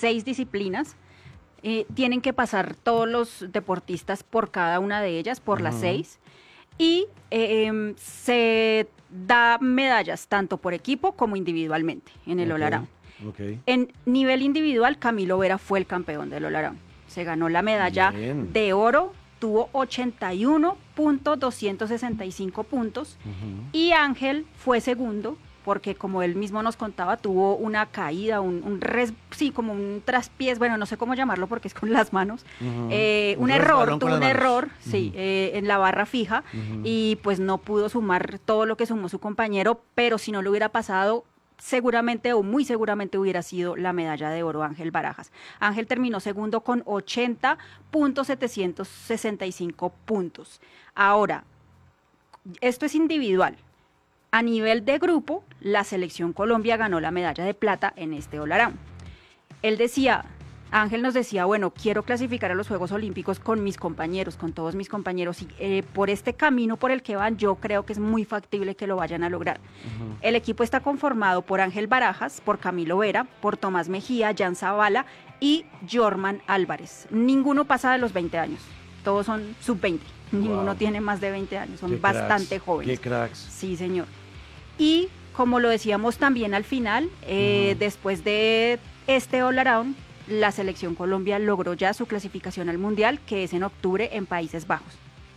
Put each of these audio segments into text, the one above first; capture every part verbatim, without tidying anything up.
seis disciplinas. Eh, tienen que pasar todos los deportistas por cada una de ellas, por uh-huh. las seis. Y eh, se da medallas tanto por equipo como individualmente en el okay. all-around. Okay. En nivel individual, Camilo Vera fue el campeón del all-around. Se ganó la medalla Bien. de oro, tuvo ochenta y uno punto doscientos sesenta y cinco puntos uh-huh. y Ángel fue segundo porque, como él mismo nos contaba, tuvo una caída, un, un res, sí, como un traspiés, bueno, no sé cómo llamarlo porque es con las manos, uh-huh. eh, un, un error, tuvo un error, uh-huh. sí, eh, en la barra fija uh-huh. y pues no pudo sumar todo lo que sumó su compañero, pero si no lo hubiera pasado, seguramente o muy seguramente hubiera sido la medalla de oro Ángel Barajas. Ángel terminó segundo con ochenta punto setecientos sesenta y cinco puntos. Ahora, esto es individual. A nivel de grupo, la selección Colombia ganó la medalla de plata en este all-around. Él decía, Ángel nos decía, bueno, quiero clasificar a los Juegos Olímpicos con mis compañeros, con todos mis compañeros, y eh, por este camino por el que van, yo creo que es muy factible que lo vayan a lograr. Uh-huh. El equipo está conformado por Ángel Barajas, por Camilo Vera, por Tomás Mejía, Jan Zavala y Jorman Álvarez. Ninguno pasa de los veinte años, todos son sub veinte, wow. Ninguno tiene más de veinte años, son qué bastante cracks, jóvenes. Qué cracks. Sí, señor. Y como lo decíamos también al final, eh, uh-huh. después de este all-around, la selección Colombia logró ya su clasificación al Mundial, que es en octubre en Países Bajos.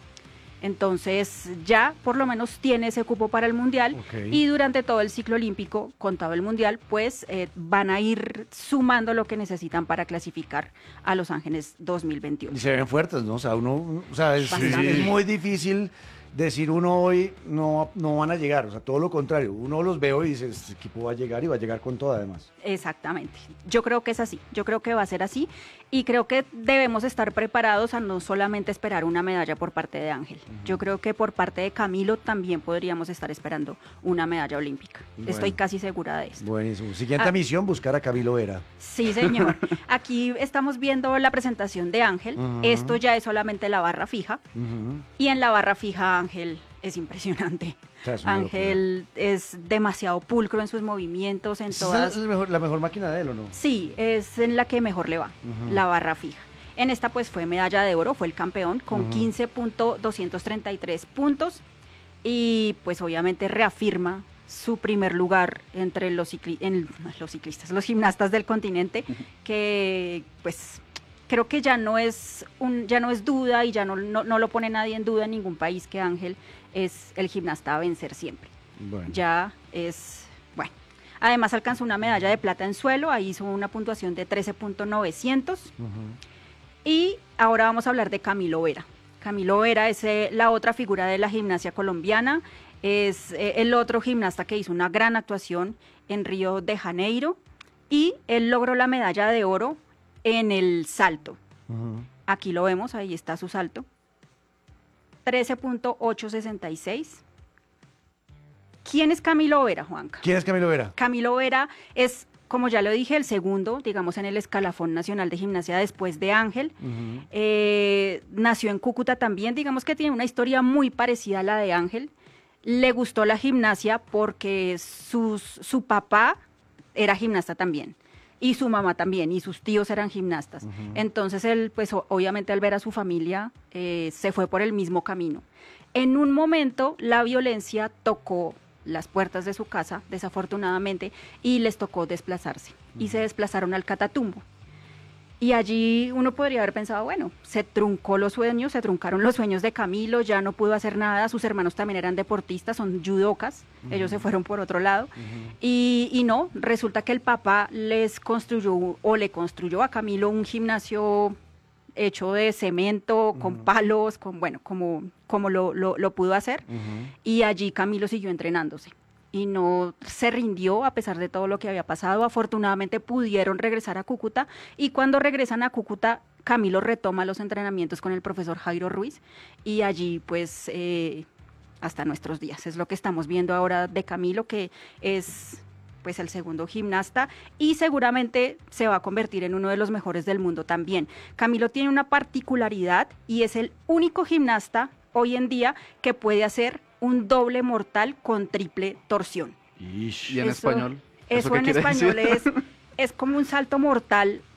Entonces ya por lo menos tiene ese cupo para el Mundial okay. y durante todo el ciclo olímpico, contado el Mundial, pues eh, van a ir sumando lo que necesitan para clasificar a Los Ángeles dos mil veintiuno. Y se ven fuertes, ¿no? O sea, uno, o sea es, es muy difícil decir uno hoy no, no van a llegar, o sea, todo lo contrario, uno los veo y dice, este equipo va a llegar y va a llegar con todo además. Exactamente, yo creo que es así, yo creo que va a ser así y creo que debemos estar preparados a no solamente esperar una medalla por parte de Ángel, uh-huh. yo creo que por parte de Camilo también podríamos estar esperando una medalla olímpica, bueno, estoy casi segura de esto. Buenísimo, siguiente ah, misión, buscar a Camilo Vera. Sí, señor, aquí estamos viendo la presentación de Ángel, uh-huh. esto ya es solamente la barra fija uh-huh. y en la barra fija Ángel es impresionante. O sea, es Ángel locura. Es demasiado pulcro en sus movimientos, en todas. ¿Es la mejor, la mejor máquina de él o no? Sí, es en la que mejor le va, uh-huh. la barra fija. En esta pues fue medalla de oro, fue el campeón con uh-huh. quince punto doscientos treinta y tres puntos y pues obviamente reafirma su primer lugar entre los, cicli- en, los ciclistas, los gimnastas del continente, uh-huh. que pues creo que ya no es un, ya no es duda y ya no, no, no lo pone nadie en duda en ningún país que Ángel es el gimnasta a vencer siempre. Bueno. Ya es, bueno. Además alcanzó una medalla de plata en suelo, ahí hizo una puntuación de trece punto novecientos. Uh-huh. Y ahora vamos a hablar de Camilo Vera. Camilo Vera es eh, la otra figura de la gimnasia colombiana, es eh, el otro gimnasta que hizo una gran actuación en Río de Janeiro y él logró la medalla de oro en el salto. Uh-huh. Aquí lo vemos, ahí está su salto. trece punto ochocientos sesenta y seis. ¿Quién es Camilo Vera, Juanca? ¿Quién es Camilo Vera? Camilo Vera es, como ya lo dije, el segundo, digamos, en el escalafón nacional de gimnasia después de Ángel. Uh-huh. Eh, nació en Cúcuta también, digamos que tiene una historia muy parecida a la de Ángel. Le gustó la gimnasia porque sus, su papá era gimnasta también. Y su mamá también, y sus tíos eran gimnastas. Uh-huh. Entonces él, pues obviamente al ver a su familia, eh, se fue por el mismo camino. En un momento la violencia tocó las puertas de su casa, desafortunadamente, y les tocó desplazarse. Uh-huh. Y se desplazaron al Catatumbo. Y allí uno podría haber pensado, bueno, se truncó los sueños, se truncaron los sueños de Camilo, ya no pudo hacer nada, sus hermanos también eran deportistas, son judocas, uh-huh. ellos se fueron por otro lado, uh-huh. y, y no, resulta que el papá les construyó, o le construyó a Camilo un gimnasio hecho de cemento, uh-huh. con palos, con bueno, como, como lo, lo, lo pudo hacer, uh-huh. y allí Camilo siguió entrenándose. Y no se rindió a pesar de todo lo que había pasado. Afortunadamente pudieron regresar a Cúcuta y cuando regresan a Cúcuta, Camilo retoma los entrenamientos con el profesor Jairo Ruiz y allí pues eh, hasta nuestros días. Es lo que estamos viendo ahora de Camilo, que es pues el segundo gimnasta y seguramente se va a convertir en uno de los mejores del mundo también. Camilo tiene una particularidad y es el único gimnasta hoy en día que puede hacer un doble mortal con triple torsión. Ish. ¿Y en eso, español? Eso, eso en español es, es como un salto mortal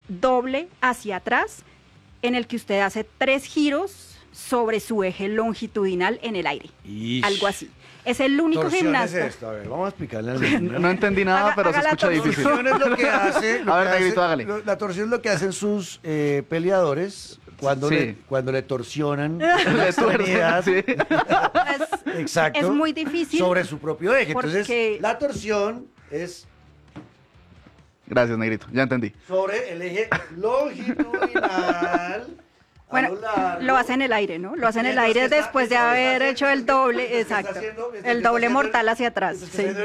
doble hacia atrás en el que usted hace tres giros sobre su eje longitudinal en el aire. Ish. Algo así. Es el único torsión gimnasta. Es esto. A ver, vamos a explicarle al niño. No entendí nada, Haga, pero haga se escucha difícil. La torsión es lo que hace. Lo a ver, que Negrito, hace, hágale. Lo, la torsión es lo que hacen sus eh, peleadores cuando, sí. le, cuando le torsionan le tuercen, sí. es, Exacto. Es muy difícil. Sobre su propio eje. Porque... Entonces, la torsión es. Gracias, Negrito, ya entendí. Sobre el eje longitudinal. Bueno, lo, lo hace en el aire, ¿no? Lo hace en el aire está, después de haber hecho el doble, exacto. Haciendo, el doble mortal hacia atrás. Sí. El...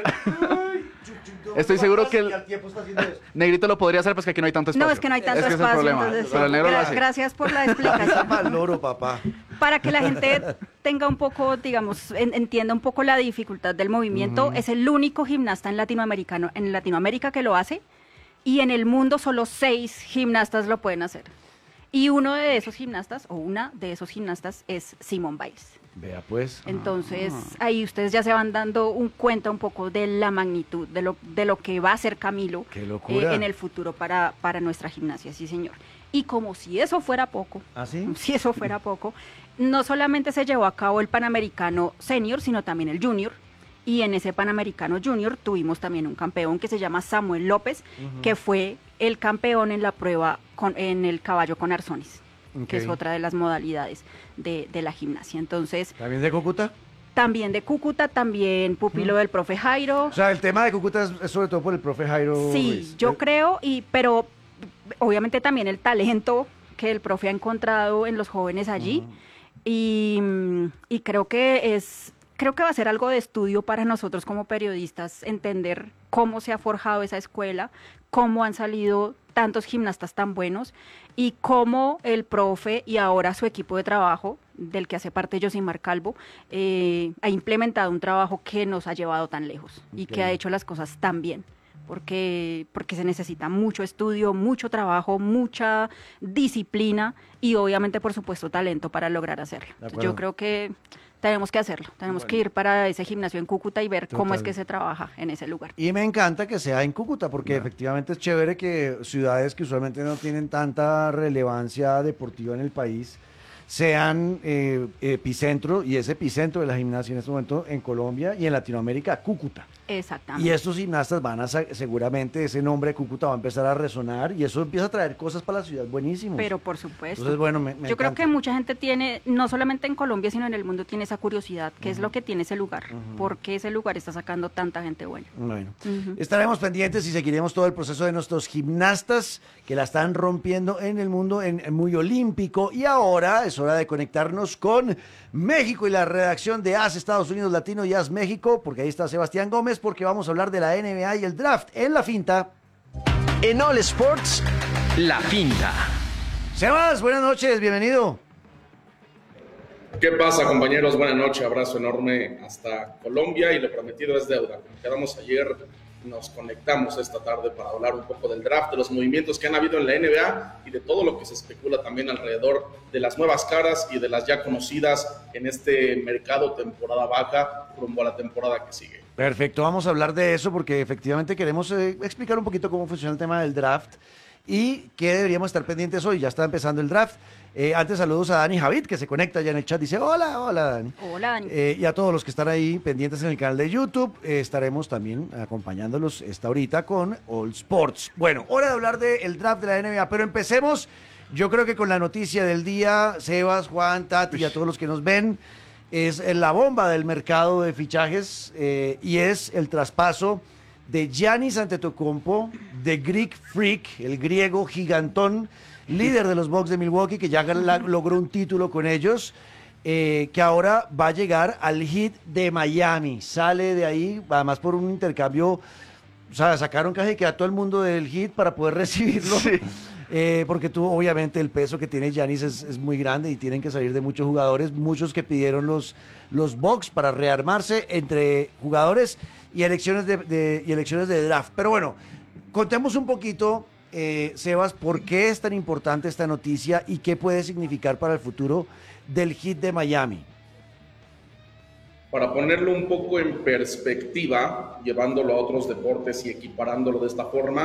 Estoy seguro que el Negrito lo podría hacer, pues que aquí no hay tanto espacio. No, es que no hay tanto es que espacio. Es el problema. Entonces, pero el negro lo hace. Gracias por la explicación. Para el loro, papá. Para que la gente tenga un poco, digamos, en, entienda un poco la dificultad del movimiento, uh-huh. es el único gimnasta en latinoamericano, en Latinoamérica que lo hace, y en el mundo solo seis gimnastas lo pueden hacer. Y uno de esos gimnastas, o una de esos gimnastas, es Simone Biles. Vea pues. Entonces, ah. ahí ustedes ya se van dando un cuenta un poco de la magnitud, de lo, de lo que va a hacer Camilo Qué locura. Eh, en el futuro para, para nuestra gimnasia, sí señor. Y como si eso fuera poco, ¿Ah, sí? si eso fuera poco, no solamente se llevó a cabo el Panamericano Senior, sino también el Junior. Y en ese Panamericano Junior tuvimos también un campeón que se llama Samuel López, uh-huh. que fue el campeón en la prueba con, en el caballo con arzones, okay. que es otra de las modalidades de, de la gimnasia. Entonces, ¿también de Cúcuta? También de Cúcuta, también pupilo uh-huh. del profe Jairo. O sea, el tema de Cúcuta es, es sobre todo por el profe Jairo. Sí, Ruiz. yo creo, y pero obviamente también el talento que el profe ha encontrado en los jóvenes allí. Uh-huh. y, y creo que es... Creo que va a ser algo de estudio para nosotros como periodistas, entender cómo se ha forjado esa escuela, cómo han salido tantos gimnastas tan buenos y cómo el profe y ahora su equipo de trabajo, del que hace parte Yosimar Calvo, eh, ha implementado un trabajo que nos ha llevado tan lejos y okay. que ha hecho las cosas tan bien. Porque, porque se necesita mucho estudio, mucho trabajo, mucha disciplina y obviamente, por supuesto, talento para lograr hacerlo. Entonces, yo creo que tenemos que hacerlo, tenemos bueno. que ir para ese gimnasio en Cúcuta y ver Total. cómo es que se trabaja en ese lugar. Y me encanta que sea en Cúcuta, porque yeah. efectivamente es chévere que ciudades que usualmente no tienen tanta relevancia deportiva en el país sean eh, epicentro, y es epicentro de la gimnasia en este momento en Colombia y en Latinoamérica, Cúcuta. Exactamente. Y estos gimnastas van a, seguramente ese nombre de Cúcuta va a empezar a resonar y eso empieza a traer cosas para la ciudad buenísimas. Pero por supuesto. Entonces, bueno, me, me Yo encanta. creo que mucha gente tiene, no solamente en Colombia, sino en el mundo, tiene esa curiosidad, qué uh-huh. es lo que tiene ese lugar, uh-huh. por qué ese lugar está sacando tanta gente buena. Bueno, uh-huh. estaremos pendientes y seguiremos todo el proceso de nuestros gimnastas que la están rompiendo en el mundo, en, en muy olímpico. Y ahora es hora de conectarnos con México y la redacción de A S Estados Unidos Latino y A S México, porque ahí está Sebastián Gómez, porque vamos a hablar de la N B A y el draft en La Finta. En All Sports, La Finta. Sebas, buenas noches, bienvenido. ¿Qué pasa, compañeros? Buenas noches, abrazo enorme hasta Colombia y lo prometido es deuda. Como quedamos ayer, nos conectamos esta tarde para hablar un poco del draft, de los movimientos que han habido en la N B A y de todo lo que se especula también alrededor de las nuevas caras y de las ya conocidas en este mercado temporada baja rumbo a la temporada que sigue. Perfecto, vamos a hablar de eso porque efectivamente queremos eh, explicar un poquito cómo funciona el tema del draft y qué deberíamos estar pendientes hoy. Ya está empezando el draft. Eh, antes saludos a Dani Javid, que se conecta ya en el chat. Dice, hola, hola Dani. Hola Dani. Eh, y a todos los que están ahí pendientes en el canal de YouTube, eh, estaremos también acompañándolos esta horita con All Sports. Bueno, hora de hablar del draft de la N B A, pero empecemos, yo creo que con la noticia del día, Sebas, Juan, Tati y a todos los que nos ven, es la bomba del mercado de fichajes eh, y es el traspaso de Giannis Antetokounmpo, de Greek Freak, el griego gigantón, líder de los Bucks de Milwaukee, que ya la, logró un título con ellos, eh, que ahora va a llegar al Heat de Miami. Sale de ahí, además por un intercambio, o sea, sacaron casi que a todo el mundo del Heat para poder recibirlo. Sí. Eh, porque tú, obviamente, el peso que tiene Giannis es, es muy grande y tienen que salir de muchos jugadores, muchos que pidieron los, los Bucks para rearmarse entre jugadores y elecciones de, de, y elecciones de draft. Pero bueno, contemos un poquito, eh, Sebas, por qué es tan importante esta noticia y qué puede significar para el futuro del Heat de Miami. Para ponerlo un poco en perspectiva, llevándolo a otros deportes y equiparándolo de esta forma,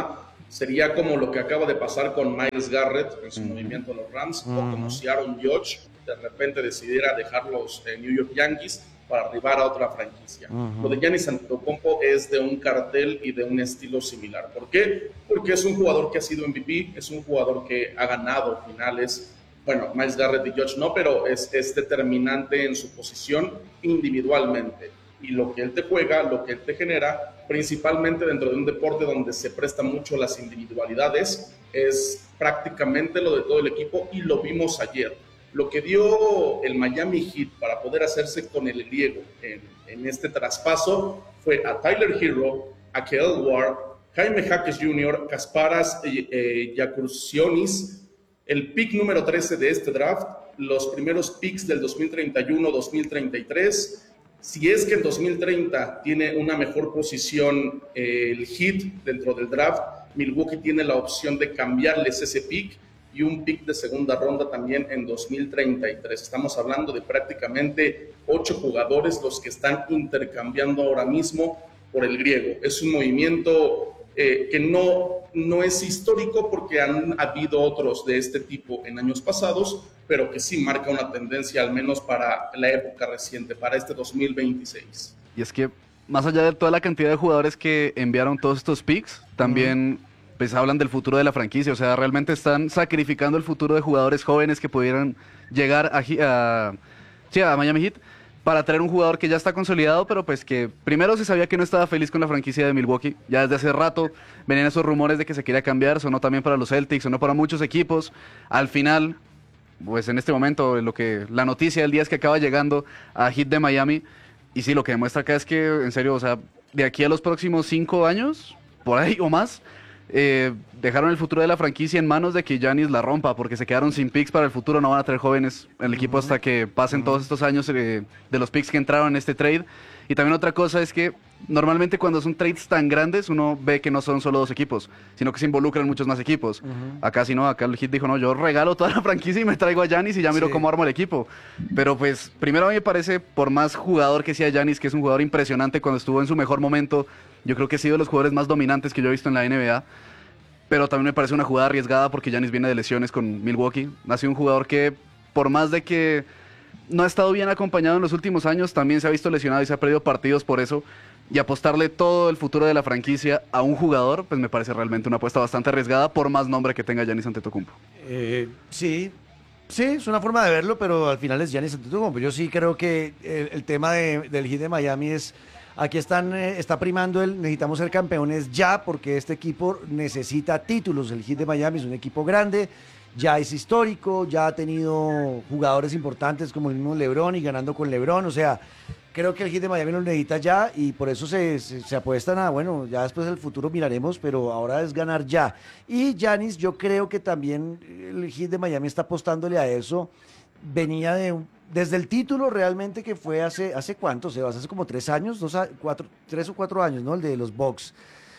Sería como lo que acaba de pasar con Myles Garrett en su uh-huh. movimiento en los Rams, uh-huh. o como si Aaron Judge de repente decidiera dejar los eh, New York Yankees para arribar a otra franquicia. Uh-huh. Lo de Giannis Antetokounmpo es de un cartel y de un estilo similar. ¿Por qué? Porque es un jugador que ha sido M V P, es un jugador que ha ganado finales. Bueno, Myles Garrett y Judge no, pero es, es determinante en su posición individualmente. Y lo que él te juega, lo que él te genera, principalmente dentro de un deporte donde se presta mucho las individualidades, es prácticamente lo de todo el equipo, y lo vimos ayer. Lo que dio el Miami Heat para poder hacerse con el griego en, en este traspaso fue a Tyler Hero, a Kael Ward, Jaime Jaquez junior, Kasparas eh, Giacursionis, el pick número trece de este draft, los primeros picks del dos mil treinta y uno, dos mil treinta y tres. Si es que en dos mil treinta tiene una mejor posición eh, el Heat dentro del draft, Milwaukee tiene la opción de cambiarles ese pick y un pick de segunda ronda también en dos mil treinta y tres. Estamos hablando de prácticamente ocho jugadores los que están intercambiando ahora mismo por el griego. Es un movimiento eh, que no, no es histórico porque han habido otros de este tipo en años pasados, pero que sí marca una tendencia al menos para la época reciente, para este dos mil veintiséis. Y es que más allá de toda la cantidad de jugadores que enviaron todos estos picks, también... Uh-huh. pues hablan del futuro de la franquicia, o sea, realmente están sacrificando el futuro de jugadores jóvenes que pudieran llegar a, a, sí, a Miami Heat para traer un jugador que ya está consolidado, pero pues que primero se sabía que no estaba feliz con la franquicia de Milwaukee, ya desde hace rato venían esos rumores de que se quería cambiar, sonó también para los Celtics, sonó para muchos equipos. Al final, pues en este momento, lo que la noticia del día es que acaba llegando a Heat de Miami, y sí, lo que demuestra acá es que, en serio, o sea, de aquí a los próximos cinco años, por ahí o más, Eh, dejaron el futuro de la franquicia en manos de que Giannis la rompa, porque se quedaron sin picks para el futuro, no van a traer jóvenes en el equipo hasta que pasen todos estos años eh, de los picks que entraron en este trade. Y también otra cosa es que normalmente cuando son trades tan grandes uno ve que no son solo dos equipos, sino que se involucran muchos más equipos. Uh-huh. Acá sí no, acá el Heat dijo, no, yo regalo toda la franquicia y me traigo a Giannis y ya miro sí. cómo armo el equipo. Pero pues primero a mí me parece, por más jugador que sea Giannis, que es un jugador impresionante cuando estuvo en su mejor momento, yo creo que ha sido de los jugadores más dominantes que yo he visto en la N B A. Pero también me parece una jugada arriesgada porque Giannis viene de lesiones con Milwaukee. Ha sido un jugador que, por más de que no ha estado bien acompañado en los últimos años, también se ha visto lesionado y se ha perdido partidos por eso. Y apostarle todo el futuro de la franquicia a un jugador, pues me parece realmente una apuesta bastante arriesgada, por más nombre que tenga Giannis Antetokounmpo. Eh, sí, sí, es una forma de verlo, pero al final es Giannis Antetokounmpo. Yo sí creo que el, el tema de, del Heat de Miami es... Aquí están, eh, está primando el necesitamos ser campeones ya, porque este equipo necesita títulos. El Heat de Miami es un equipo grande, ya es histórico, ya ha tenido jugadores importantes como el mismo LeBron y ganando con LeBron. O sea, creo que el Heat de Miami lo necesita ya y por eso se, se, se apuestan a, bueno, ya después del futuro miraremos, pero ahora es ganar ya. Y Giannis, yo creo que también el Heat de Miami está apostándole a eso. Venía de un Desde el título realmente que fue hace, ¿hace cuánto? Se hace como tres años, dos, cuatro, tres o cuatro años, ¿no? El de los Bucks.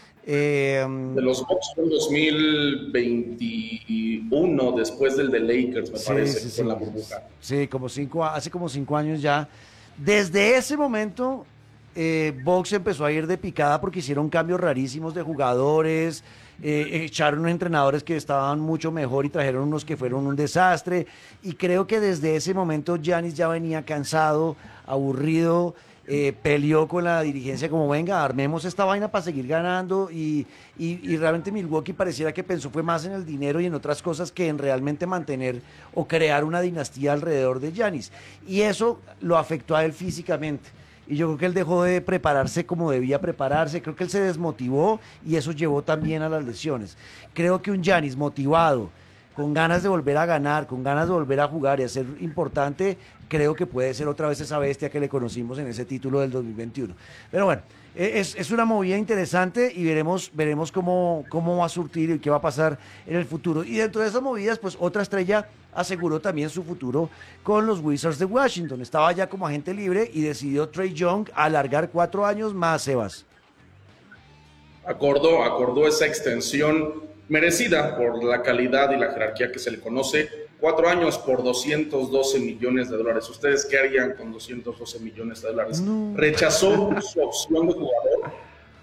Eh, de los Bucks fue en dos mil veintiuno, después del de Lakers, me sí, parece, sí, sí, con la burbuja. Sí, como cinco, hace como cinco años ya. Desde ese momento, eh, Bucks empezó a ir de picada porque hicieron cambios rarísimos de jugadores, Eh, echaron entrenadores que estaban mucho mejor y trajeron unos que fueron un desastre, y creo que desde ese momento Giannis ya venía cansado, aburrido, eh, peleó con la dirigencia como venga, armemos esta vaina para seguir ganando, y, y, y realmente Milwaukee pareciera que pensó fue más en el dinero y en otras cosas que en realmente mantener o crear una dinastía alrededor de Giannis, y eso lo afectó a él físicamente. Y yo creo que él dejó de prepararse como debía prepararse, creo que él se desmotivó y eso llevó también a las lesiones. Creo que un Giannis motivado, con ganas de volver a ganar, con ganas de volver a jugar y a ser importante, creo que puede ser otra vez esa bestia que le conocimos en ese título del dos mil veintiuno. Pero bueno, es, es una movida interesante y veremos, veremos cómo, cómo va a surtir y qué va a pasar en el futuro. Y dentro de esas movidas, pues otra estrella aseguró también su futuro con los Wizards de Washington. Estaba ya como agente libre y decidió Trae Young alargar cuatro años más, Sebas. Acordó, acordó esa extensión merecida por la calidad y la jerarquía que se le conoce. Cuatro años por doscientos doce millones de dólares. ¿Ustedes qué harían con doscientos doce millones de dólares? No. Rechazó su opción de jugador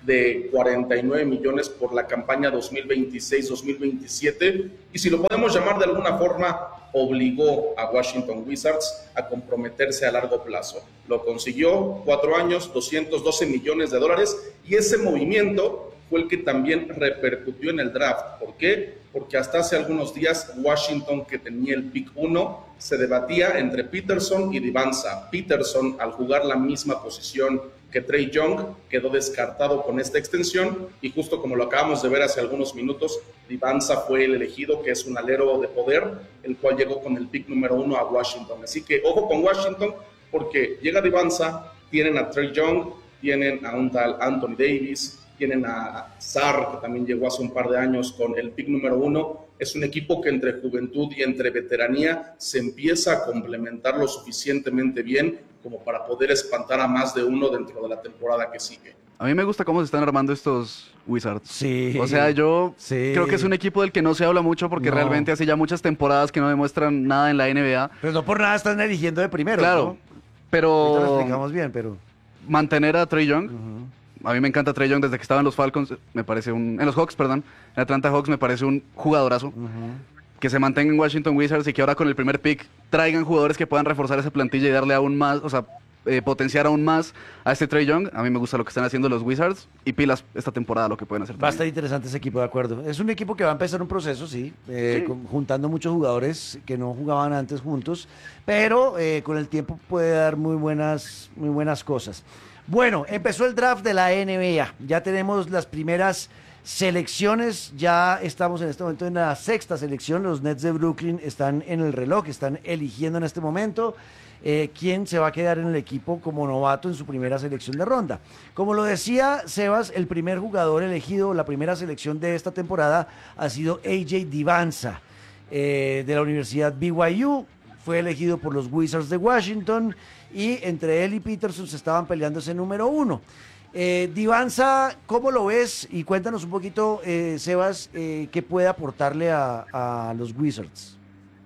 de cuarenta y nueve millones por la campaña dos mil veintiséis dos mil veintisiete, y si lo podemos llamar de alguna forma, obligó a Washington Wizards a comprometerse a largo plazo. Lo consiguió, cuatro años, doscientos doce millones de dólares, y ese movimiento fue el que también repercutió en el draft. ¿Por qué? Porque hasta hace algunos días Washington, que tenía el pick uno, se debatía entre Peterson y Divanza. Peterson, al jugar la misma posición que Trae Young, quedó descartado con esta extensión, y justo como lo acabamos de ver hace algunos minutos, Divanza fue el elegido, que es un alero de poder, el cual llegó con el pick número uno a Washington. Así que ojo con Washington, porque llega Divanza, tienen a Trae Young, tienen a un tal Anthony Davis, tienen a Sarr, que también llegó hace un par de años con el pick número uno. Es un equipo que entre juventud y entre veteranía se empieza a complementar lo suficientemente bien como para poder espantar a más de uno dentro de la temporada que sigue. A mí me gusta cómo se están armando estos Wizards. Sí. O sea, yo sí. creo que es un equipo del que no se habla mucho porque No. realmente hace ya muchas temporadas que no demuestran nada en la N B A. Pero no por nada están eligiendo de primero, Claro, ¿no? Ahorita lo pero explicamos bien, pero... mantener a Trae Young, Uh-huh. a mí me encanta Trae Young desde que estaba en los Falcons, me parece un... En los Hawks, perdón. En Atlanta Hawks me parece un jugadorazo. Uh-huh. Que se mantenga en Washington Wizards y que ahora con el primer pick traigan jugadores que puedan reforzar esa plantilla y darle aún más, o sea, eh, potenciar aún más a este Trae Young. A mí me gusta lo que están haciendo los Wizards y pilas esta temporada lo que pueden hacer. Va a estar también. interesante ese equipo, de acuerdo. Es un equipo que va a empezar un proceso, sí, eh, Sí. con- juntando muchos jugadores que no jugaban antes juntos, pero eh, con el tiempo puede dar muy buenas, muy buenas cosas. Bueno, empezó el draft de la N B A. Ya tenemos las primeras selecciones. Ya estamos en este momento en la sexta selección. Los Nets de Brooklyn están en el reloj, están eligiendo en este momento eh, quién se va a quedar en el equipo como novato en su primera selección de ronda. Como lo decía Sebas, el primer jugador elegido, la primera selección de esta temporada ha sido A J Divanza, eh, de la Universidad B Y U. Fue elegido por los Wizards de Washington y entre él y Peterson se estaban peleando ese número uno. Eh, Divanza, ¿cómo lo ves? Y cuéntanos un poquito, eh, Sebas, eh, qué puede aportarle a, a los Wizards.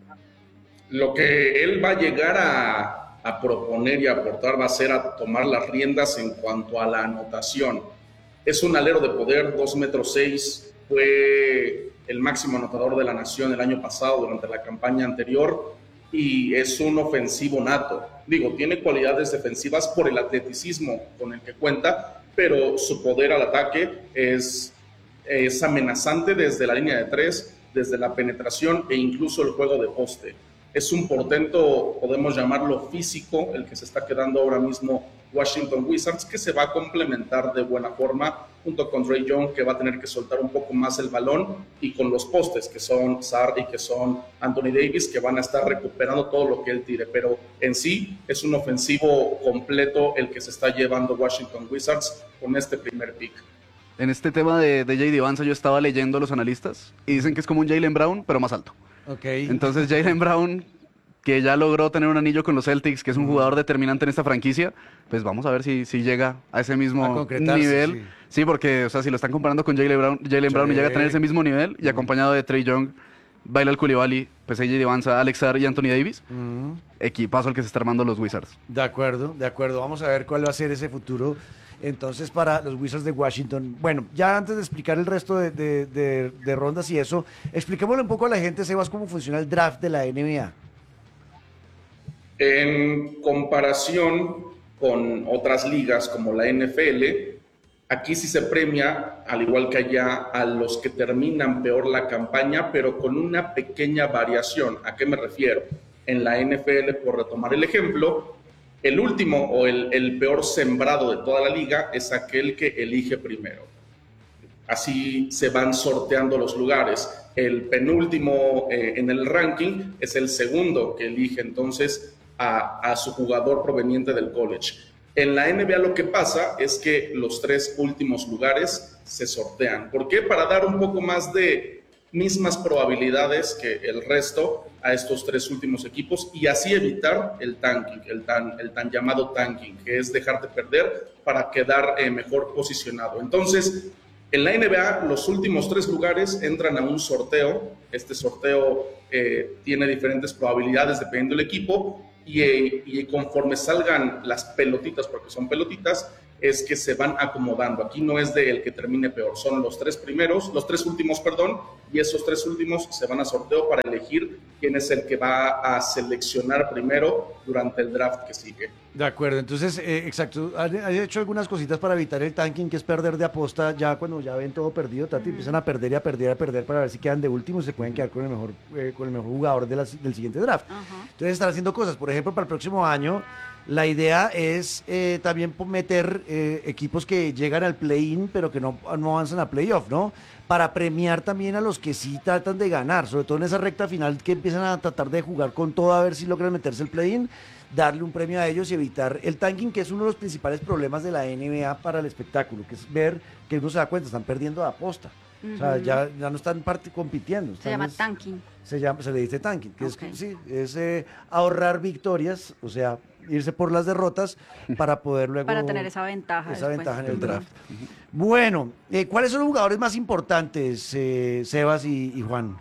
Lo que él va a llegar a, a proponer y a aportar va a ser a tomar las riendas en cuanto a la anotación. Es un alero de poder, dos metros seis, fue el máximo anotador de la nación el año pasado durante la campaña anterior, y es un ofensivo nato. Digo, tiene cualidades defensivas por el atleticismo con el que cuenta, pero su poder al ataque es, es amenazante desde la línea de tres, desde la penetración e incluso el juego de poste. Es un portento, podemos llamarlo físico, el que se está quedando ahora mismo Washington Wizards, que se va a complementar de buena forma junto con Trae Young, que va a tener que soltar un poco más el balón, y con los postes, que son Sarr y que son Anthony Davis, que van a estar recuperando todo lo que él tire. Pero en sí es un ofensivo completo el que se está llevando Washington Wizards con este primer pick. En este tema de, de J D Divanza yo estaba leyendo a los analistas y dicen que es como un Jaylen Brown, pero más alto. Okay. Entonces Jaylen Brown, que ya logró tener un anillo con los Celtics, que es un jugador determinante en esta franquicia, pues vamos a ver si, si llega a ese mismo A concretarse, nivel. sí. Sí. porque o sea, si lo están comparando con Jaylen Brown, Jaylen Brown y Sí. llega a tener ese mismo nivel, y acompañado de Trae Young, Bailal Coulibaly, pues A J Divanza, Alex Sarr y Anthony Davis, Mm, equipazo al que se está armando los Wizards. de acuerdo, de acuerdo. Vamos a ver cuál va a ser ese futuro entonces para los Wizards de Washington. Bueno, ya antes de explicar el resto de, de- de- de rondas y eso, expliquémosle un poco a la gente, Sebas, cómo funciona el draft de la N B A. En comparación con otras ligas como la N F L, aquí sí se premia, al igual que allá, a los que terminan peor la campaña, pero con una pequeña variación. ¿A qué me refiero? En la N F L, por retomar el ejemplo, el último o el, el peor sembrado de toda la liga es aquel que elige primero. Así se van sorteando los lugares. El penúltimo eh, en el ranking es el segundo que elige entonces a, a su jugador proveniente del college. En la N B A lo que pasa es que los tres últimos lugares se sortean. ¿Por qué? Para dar un poco más de mismas probabilidades que el resto a estos tres últimos equipos y así evitar el tanking, el tan, el tan llamado tanking, que es dejarte perder para quedar eh, mejor posicionado. Entonces, en la N B A, los últimos tres lugares entran a un sorteo. Este sorteo eh, tiene diferentes probabilidades dependiendo del equipo y, eh, y conforme salgan las pelotitas, porque son pelotitas, es que se van acomodando. Aquí no es de el que termine peor, son los tres primeros, los tres últimos, perdón, y esos tres últimos se van a sorteo para elegir quién es el que va a seleccionar primero durante el draft que sigue. De acuerdo, entonces, eh, exacto, han, han hecho algunas cositas para evitar el tanking, que es perder de aposta, ya cuando ya ven todo perdido, Tati, uh-huh. empiezan a perder y a perder y a perder para ver si quedan de último y se pueden quedar con el mejor, eh, con el mejor jugador de la, del siguiente draft. Uh-huh. Entonces están haciendo cosas, por ejemplo, para el próximo año, la idea es eh, también meter eh, equipos que llegan al play-in, pero que no, no avanzan a playoff, ¿no? Para premiar también a los que sí tratan de ganar, sobre todo en esa recta final que empiezan a tratar de jugar con todo a ver si logran meterse el play-in, darle un premio a ellos y evitar el tanking, que es uno de los principales problemas de la N B A para el espectáculo, que es ver que uno se da cuenta, están perdiendo de aposta. Uh-huh. O sea, ya, ya no están part- compitiendo. Están, se llama es, tanking. Se, llama, se le dice tanking, que okay. es, sí, es eh, ahorrar victorias, o sea, irse por las derrotas para poder luego... Para tener esa ventaja. Esa después. ventaja en el draft. Uh-huh. Bueno, eh, ¿cuáles son los jugadores más importantes, eh, Sebas y, y Juan?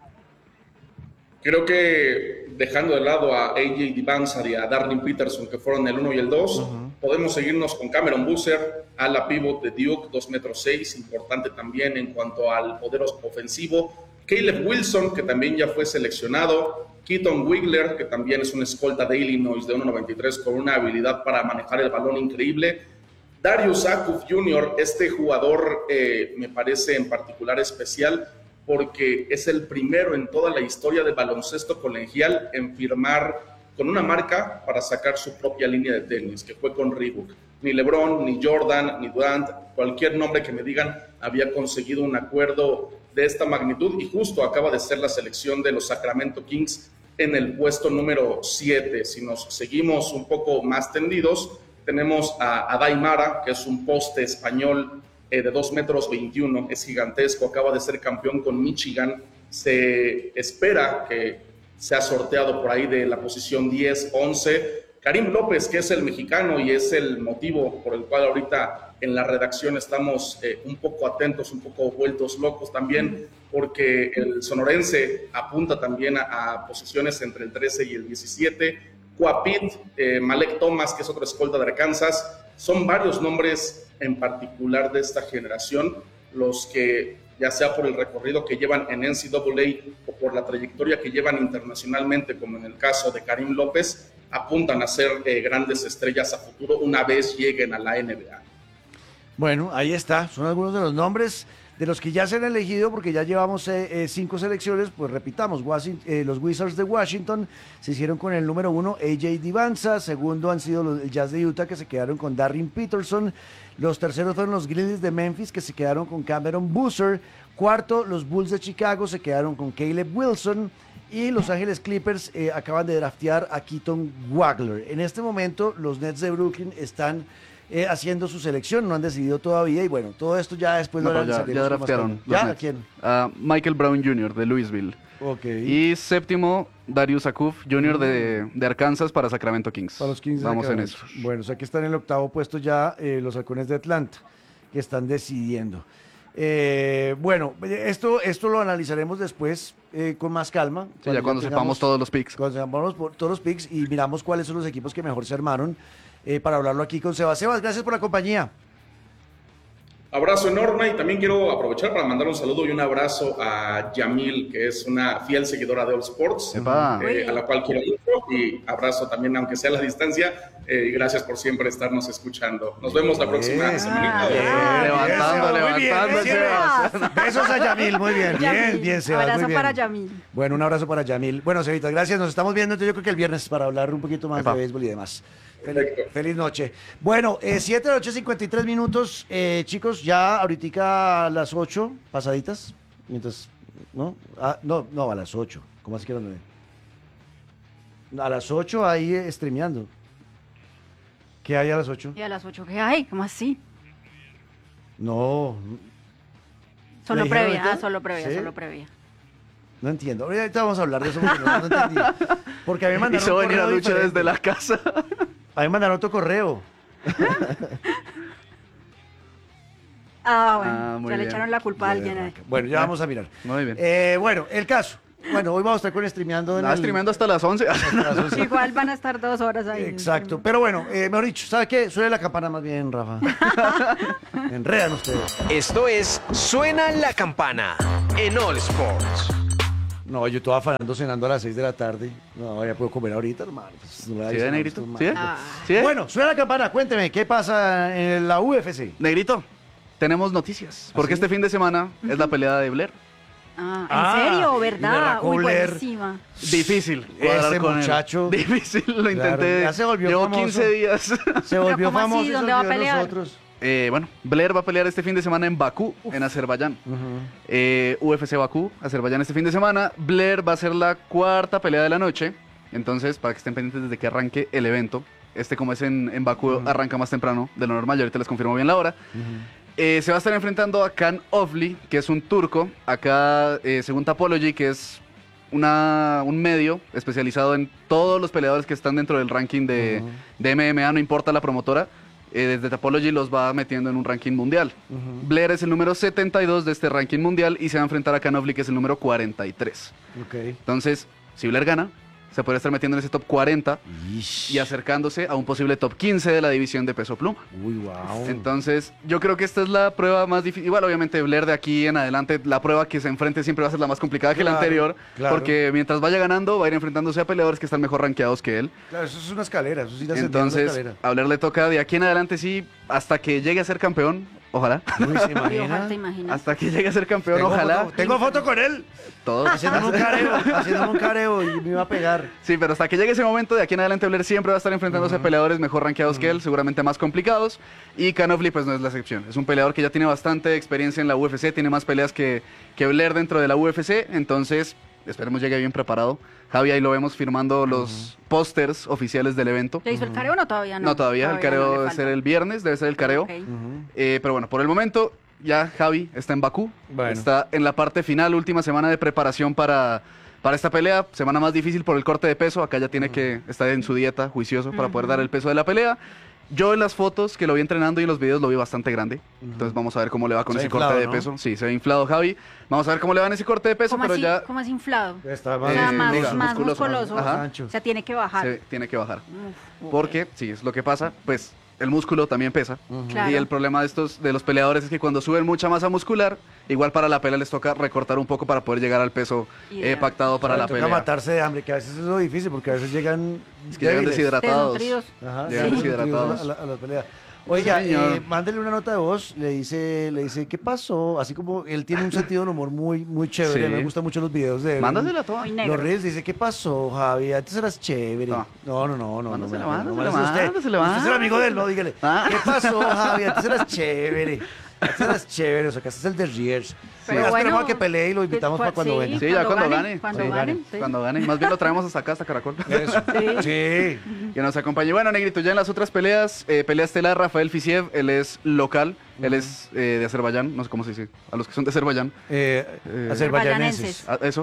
Creo que dejando de lado a A J Divansar y a Darlene Peterson, que fueron el uno y el dos, uh-huh. podemos seguirnos con Cameron Boozer, a la pivot de Duke, dos metros seis, importante también en cuanto al poder ofensivo. Caleb Wilson, que también ya fue seleccionado. Keaton Wiggler, que también es una escolta de Illinois de uno noventa y tres con una habilidad para manejar el balón increíble. Darius Akuf junior, este jugador eh, me parece en particular especial porque es el primero en toda la historia del baloncesto colegial en firmar con una marca para sacar su propia línea de tenis, que fue con Reebok. Ni LeBron, ni Jordan, ni Durant, cualquier nombre que me digan había conseguido un acuerdo de esta magnitud y justo acaba de ser la selección de los Sacramento Kings en el puesto número siete. Si nos seguimos un poco más tendidos, tenemos a Adai Mara, que es un poste español eh, de dos metros veintiuno, es gigantesco, acaba de ser campeón con Michigan. Se espera que sea sorteado por ahí de la posición diez, once. Karim López, que es el mexicano y es el motivo por el cual ahorita en la redacción estamos eh, un poco atentos, un poco vueltos locos también, porque el sonorense apunta también a, a posiciones entre el trece y el diecisiete. Cuapit, eh, Malek Thomas, que es otro escolta de Arkansas. Son varios nombres en particular de esta generación los que, ya sea por el recorrido que llevan en N C A A o por la trayectoria que llevan internacionalmente, como en el caso de Karim López, apuntan a ser eh, grandes estrellas a futuro una vez lleguen a la N B A. Bueno, ahí está, son algunos de los nombres de los que ya se han elegido, porque ya llevamos eh, eh, cinco selecciones. Pues repitamos, Washington, eh, los Wizards de Washington se hicieron con el número uno, A J Divansar. Segundo han sido los el Jazz de Utah, que se quedaron con Darlene Peterson. Los terceros fueron los Grizzlies de Memphis, que se quedaron con Cameron Boozer. Cuarto, los Bulls de Chicago se quedaron con Caleb Wilson. Y Los Ángeles Clippers eh, acaban de draftear a Keaton Wiggler. En este momento, los Nets de Brooklyn están eh, haciendo su selección, no han decidido todavía. Y bueno, todo esto ya después no, lo ya, ya draftearon. ¿Ya? ¿A quién? A Michael Brown junior de Louisville. Okay. Y séptimo, Darius Akuf junior de, de Arkansas para Sacramento Kings. Para los Kings. Vamos en eso. Bueno, o sea que están en el octavo puesto ya eh, los Halcones de Atlanta, que están decidiendo. Eh, bueno, esto, esto lo analizaremos después eh, con más calma. Sí, cuando ya cuando ya tengamos, sepamos todos los picks. Cuando sepamos todos los picks y miramos cuáles son los equipos que mejor se armaron eh, para hablarlo aquí con Sebas. Sebas, gracias por la compañía. Abrazo enorme, y también quiero aprovechar para mandar un saludo y un abrazo a Yamil, que es una fiel seguidora de All Sports, eh, a la cual quiero mucho, y abrazo también, aunque sea a la distancia, eh, y gracias por siempre estarnos escuchando. Nos vemos la próxima bien, semana. Bien, levantando, bien, levantando, bien, Sebas. Besos a Yamil, muy bien, Yamil. bien, bien, Sebas. Abrazo muy bien. para Yamil. Bueno, un abrazo para Yamil. Bueno, Sebita, gracias, nos estamos viendo entonces yo creo que el viernes para hablar un poquito más Epa. de béisbol y demás. Feliz, feliz noche. Bueno, eh, siete de la noche, cincuenta y tres minutos. Eh, chicos, ya ahorita a las ocho, pasaditas. Mientras, ¿no? Ah, no, no, a las ocho. ¿Cómo así que a las nueve? A las ocho ahí eh, streameando. ¿Qué hay a las ocho? ¿Y a las ocho qué hay? ¿Cómo así? No. Solo ¿Le previa, dijeron ah, solo previa, ¿Sí? solo previa. No entiendo. Ahorita vamos a hablar de eso porque no, no entendí. Porque a mí me mandaron Hizo un venir a correo Lucho diferente. desde la casa. A mí me mandaron otro correo. Ah, bueno, Ah, muy ya le bien. echaron la culpa a alguien ahí. Bueno, ya vamos a mirar. Muy bien. Eh, bueno, el caso. bueno, hoy vamos a estar con streameando. En Nada, el- streameando hasta las once. hasta las once. Igual van a estar dos horas ahí. Exacto, pero bueno, eh, mejor dicho, ¿sabe qué? Suele la campana más bien, Rafa. Enredan ustedes. Esto es Suena la Campana en All Sports. No, yo estaba afanando cenando a las seis de la tarde. No, ya puedo comer ahorita, hermano. Pues, no le ¿Sí, aviso, de no, negrito? esto es ¿Sí? malo. Ah. ¿Sí? Bueno, suena la campana, cuénteme, ¿qué pasa en la U F C? Negrito, tenemos noticias. Porque ¿Ah, sí? este fin de semana es la pelea de Blair. Ah, ¿en Ah, serio? y ¿Verdad? berraco Uy, Blair. buenísima. Difícil. Ese cuadrar con él. muchacho. Difícil, lo Claro, intenté. ya se volvió Llevo famoso. quince días. Se volvió ¿cómo así? famoso y se ¿Dónde va a olvidó de pelear? nosotros. Eh, bueno, Blair va a pelear este fin de semana en Bakú, en Azerbaiyán. Eh, U F C Bakú, Azerbaiyán este fin de semana. Blair va a ser la cuarta pelea de la noche. Entonces, para que estén pendientes desde que arranque el evento. Este, como es en, en Bakú, arranca más temprano de lo normal. Y ahorita les confirmo bien la hora. Eh, se va a estar enfrentando a Can Ofli, que es un turco. Acá, eh, según Tapology, que es una, un medio especializado en todos los peleadores que están dentro del ranking de, de M M A, no importa la promotora. Eh, desde Tapology los va metiendo en un ranking mundial. Blair es el número setenta y dos de este ranking mundial y se va a enfrentar a Can Ofli, que es el número cuarenta y tres. Ok. Entonces, si Blair gana, se podría estar metiendo en ese top cuarenta y acercándose a un posible top quince de la división de peso pluma. Uy, wow. Entonces, yo creo que esta es la prueba más difícil. Igual, obviamente, Blair de aquí en adelante, la prueba que se enfrente siempre va a ser la más complicada que la Claro, anterior. claro. Porque mientras vaya ganando, va a ir enfrentándose a peleadores que están mejor rankeados que él. Claro, eso es una escalera, eso sí la sentí, una Entonces, escalera. a Blair le toca de aquí en adelante, sí, hasta que llegue a ser campeón, ojalá. Uy, ¿se Y imagina? ojalá te imaginas. Hasta que llegue a ser campeón, Tengo ojalá. foto- tengo foto con él, Todos. haciéndome un careo, haciéndome un careo y me iba a pegar. Sí, pero hasta que llegue ese momento, de aquí en adelante Blair siempre va a estar enfrentándose a peleadores mejor rankeados que él, seguramente más complicados. Y Can Ofli pues no es la excepción. Es un peleador que ya tiene bastante experiencia en la U F C, tiene más peleas que, que Blair dentro de la U F C, entonces esperemos llegue bien preparado. Javi, ahí lo vemos firmando los pósters oficiales del evento. ¿Le hizo el careo o no? Todavía no. No, todavía, el careo no, le debe falta. ser el viernes, debe ser el careo. Ok. Eh, pero bueno, por el momento ya Javi está en Bakú, Bueno. está en la parte final, última semana de preparación para, para esta pelea, semana más difícil por el corte de peso, acá ya tiene que estar en su dieta juicioso para poder dar el peso de la pelea. Yo en las fotos que lo vi entrenando y en los videos lo vi bastante grande, entonces vamos a ver cómo le va con Se ha ese inflado, corte de ¿no? peso. Sí, se ve inflado Javi, vamos a ver cómo le va en ese corte de peso, ¿Cómo pero así, ya ¿Cómo es inflado? Está O más, sea, Eh, más, diga, más musculoso, musculoso. más Ajá. ancho. O sea, tiene que bajar. se tiene que bajar. Uf, ok. Porque, sí, es lo que pasa, pues el músculo también pesa. Claro. Y el problema de estos de los peleadores es que cuando suben mucha masa muscular, igual para la pelea les toca recortar un poco para poder llegar al peso eh, Ideal. pactado para Le la toca pelea. matarse de hambre, que a veces es lo difícil, porque a veces llegan Es que llegan débiles. deshidratados. Desnutridos. Ajá, Llegan sí, deshidratados. a la, a la pelea. Oiga, Sí, señor. eh, mándele una nota de voz, le dice, le dice, ¿qué pasó? Así como él tiene un sentido del humor muy, muy chévere, Sí. me gustan mucho los videos de él. Mándasela toda. Muy negro. Los reels dice, ¿qué pasó, Javi? Antes eras chévere. No. No, no, no, no. Mándasela, no, no, no, mándasela, no, usted, mándasela, usted es el amigo de él, ¿no? Dígale. Ah. ¿Qué pasó, Javi? Antes eras chévere. Antes eras chévere, o sea, que este es el de Riers. Pero Oiga, bueno, esperemos a que pelee y lo invitamos pues, para cuando sí. venga. Sí, ya cuando gane, gane. Cuando Sí, gane. gane. sí. Cuando gane. Más bien lo traemos hasta acá, hasta Caracol. Eso. Sí. Sí. Que nos acompañe. Bueno, Negrito, ya en las otras peleas, eh, pelea estelar, Rafael Fisiev, él es local, él es eh, de Azerbaiyán, no sé cómo se dice, a los que son de Azerbaiyán. Eh, Eh, azerbaiyaneses. Ah, eso.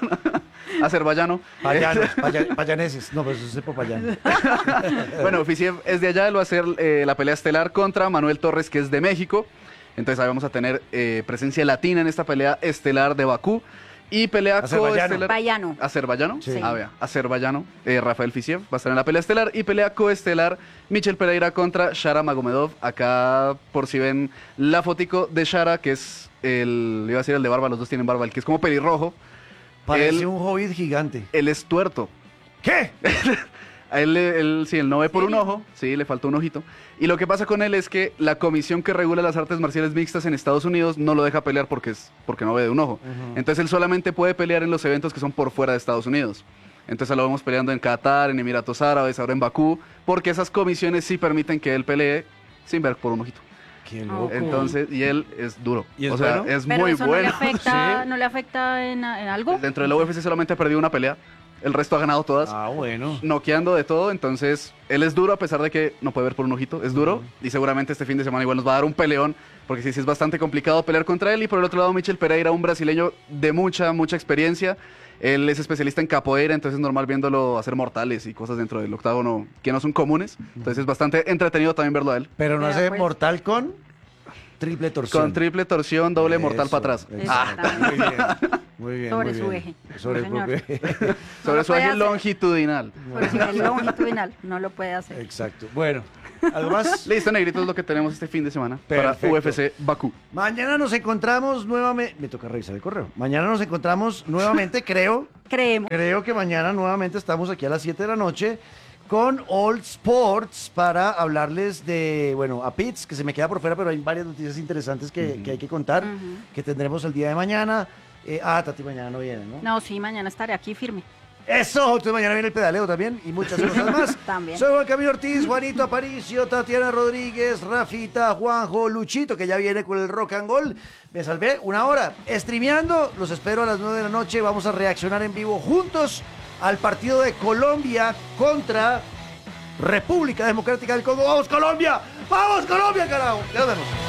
Azerbaiyano. Payanos, paya- payaneses. No, pues eso es popayán. Bueno, Fisiev es de allá, él va a hacer eh, la pelea estelar contra Manuel Torres, que es de México. Entonces ahí vamos a tener eh, presencia latina en esta pelea estelar de Bakú. Y pelea Azerbaiyano. coestelar. Azerbaiyano. ¿Azerbaiyano? Sí. Ah, vea, Azerbaiyano. Eh, Rafael Fisiev va a estar en la pelea estelar. Y pelea coestelar, Michel Pereira contra Shara Magomedov. Acá, por si ven la fotico de Shara, que es el. Iba a decir el de barba, los dos tienen barba, el que es como pelirrojo. Parece Él- un hobbit gigante. Él es tuerto. ¿Qué? A él, él, sí, él no ve por un ojo, sí, le faltó un ojito. Y lo que pasa con él es que la comisión que regula las artes marciales mixtas en Estados Unidos no lo deja pelear porque, es, porque no ve de un ojo. Entonces él solamente puede pelear en los eventos que son por fuera de Estados Unidos. Entonces lo vemos peleando en Qatar, en Emiratos Árabes, ahora en Bakú, porque esas comisiones sí permiten que él pelee sin ver por un ojito. Qué loco. loco. Entonces, y él es duro. ¿Y es o sea, bueno? es Pero muy eso bueno. no le afecta, Sí. ¿no le afecta en, en algo? Dentro de la U F C solamente ha perdido una pelea. El resto ha ganado todas. Ah, bueno. Noqueando de todo, entonces él es duro a pesar de que no puede ver por un ojito, es duro y seguramente este fin de semana igual nos va a dar un peleón porque sí, sí es bastante complicado pelear contra él y por el otro lado Michel Pereira, un brasileño de mucha, mucha experiencia, él es especialista en capoeira, entonces es normal viéndolo hacer mortales y cosas dentro del octágono que no son comunes, entonces es bastante entretenido también verlo a él. Pero no Vea, hace pues. mortal con triple torsión. Con triple torsión, doble mortal Eso, para atrás. eso. Ah, Exactamente. Muy bien. Muy bien, sobre muy su bien. eje. Sobre No, el señor. propio eje. Sobre lo su puede eje hacer. longitudinal. Por su eje longitudinal, no lo puede hacer. Exacto. Bueno, ¿algo más? Listo, negrito, es lo que tenemos este fin de semana Perfecto. para U F C Bakú. Mañana nos encontramos nuevamente. Me toca revisar el correo. Mañana nos encontramos nuevamente, creo. Creemos. Creo que mañana nuevamente estamos aquí a las siete de la noche con All Sports para hablarles de, bueno, a Pitts, que se me queda por fuera, pero hay varias noticias interesantes que, uh-huh. que hay que contar, uh-huh. que tendremos el día de mañana. Eh, ah, Tati mañana no viene, ¿no? No, sí, mañana estaré aquí firme. Eso, entonces mañana viene el pedaleo también y muchas cosas más. También. Soy Juan Camilo Ortiz, Juanito Aparicio, Tatiana Rodríguez, Rafita, Juanjo, Luchito, que ya viene con el rock and roll. Me salvé una hora streameando. Los espero a las nueve de la noche. Vamos a reaccionar en vivo juntos al partido de Colombia contra República Democrática del Congo. ¡Vamos, Colombia! ¡Vamos, Colombia, carajo! Ya nos vemos.